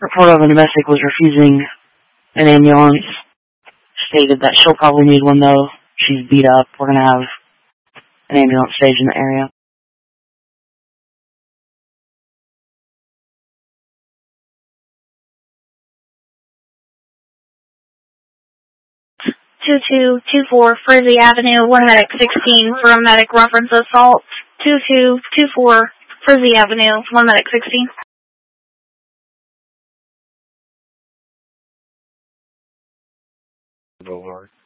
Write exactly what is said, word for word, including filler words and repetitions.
report of a domestic was refusing an ambulance. Stated that she'll probably need one though. She's beat up. We're going to have an ambulance stage in the area. two two two four Frizzy Avenue, one medic sixteen for a medic reference assault. two two two four Frizzy Avenue, one medic sixteen. Boulevard.